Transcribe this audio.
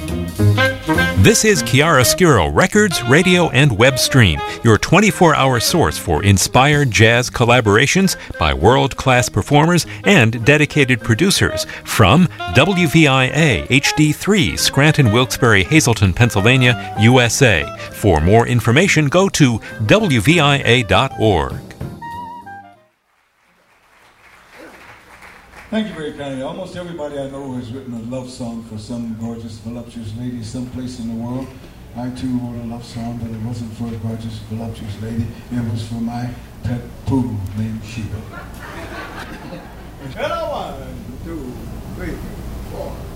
This is Chiaroscuro Records, Radio, and Web Stream, your 24-hour source for inspired jazz collaborations by world-class performers and dedicated producers from WVIA HD3, Scranton, Wilkes-Barre, Hazleton, Pennsylvania, USA. For more information, go to WVIA.org. Thank you very kindly. Almost everybody I know has written a love song for some gorgeous, voluptuous lady someplace in the world. I too wrote a love song, but it wasn't for a gorgeous, voluptuous lady. It was for my pet poodle named Sheba. 1, 2, 3, 4.